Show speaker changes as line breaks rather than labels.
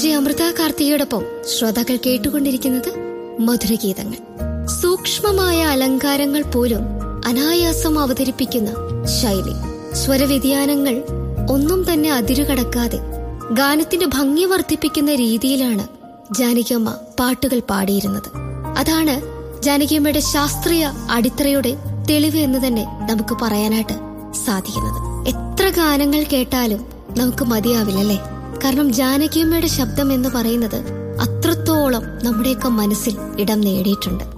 അമൃത കാർത്തികയോടൊപ്പം ശ്രോതാക്കൾ കേട്ടുകൊണ്ടിരിക്കുന്നത് മധുരഗീതങ്ങൾ. സൂക്ഷ്മമായ അലങ്കാരങ്ങൾ പോലും അനായാസം അവതരിപ്പിക്കുന്ന ശൈലി, സ്വരവ്യതിയാനങ്ങൾ ഒന്നും തന്നെ അതിരുകടക്കാതെ ഗാനത്തിന്റെ ഭംഗി വർദ്ധിപ്പിക്കുന്ന രീതിയിലാണ് ജാനകിയമ്മ പാട്ടുകൾ പാടിയിരുന്നത്. അതാണ് ജാനകിയമ്മയുടെ ശാസ്ത്രീയ അടിത്തറയുടെ തെളിവ് എന്ന് തന്നെ നമുക്ക് പറയാനായിട്ട് സാധിക്കുന്നത്. എത്ര ഗാനങ്ങൾ കേട്ടാലും നമുക്ക് മതിയാവില്ലല്ലേ? കാരണം ജാനകിയമ്മയുടെ ശബ്ദം എന്ന് പറയുന്നത് അത്രത്തോളം നമ്മുടെയൊക്കെ മനസ്സിൽ ഇടം നേടിയിട്ടുണ്ട്.